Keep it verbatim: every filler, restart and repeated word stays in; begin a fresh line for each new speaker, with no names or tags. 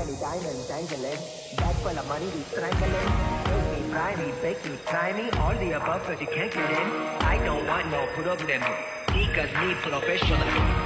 shiny diamonds dangling. Bag full of money, we strangling. Make me, fry me, bake me, try me. All the above, cause you can't get in. I don't want no problem. Because me professional.